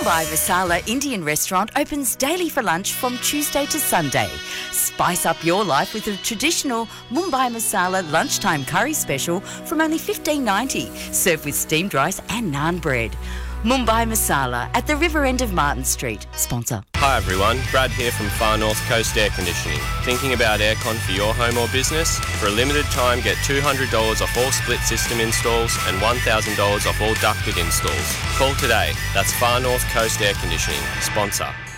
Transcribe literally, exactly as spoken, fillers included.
Mumbai Masala Indian restaurant opens daily for lunch from Tuesday to Sunday. Spice up your life with a traditional Mumbai Masala lunchtime curry special from only fifteen ninety, served with steamed rice and naan bread. Mumbai Masala at the river end of Martin Street. Sponsor. Hi everyone, Brad here from Far North Coast Air Conditioning. Thinking about aircon for your home or business? For a limited time, get two hundred dollars off all split system installs and one thousand dollars off all ducted installs. Call today. That's Far North Coast Air Conditioning. Sponsor.